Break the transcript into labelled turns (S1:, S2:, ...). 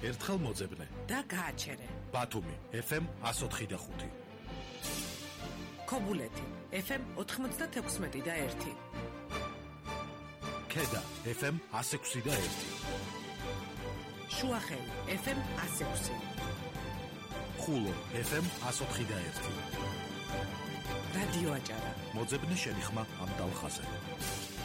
S1: ერთხელ მოძებნე
S2: და გააჩერე.
S1: ბათუმი FM 104.5
S2: ქობულეთი FM 96.1
S1: ქედა FM 106.1
S2: შუახევი FM 106
S1: ხულო FM 104.1
S2: რადიო აჭარა
S1: მოძებნე შენი ხმა ამ ტალხაზე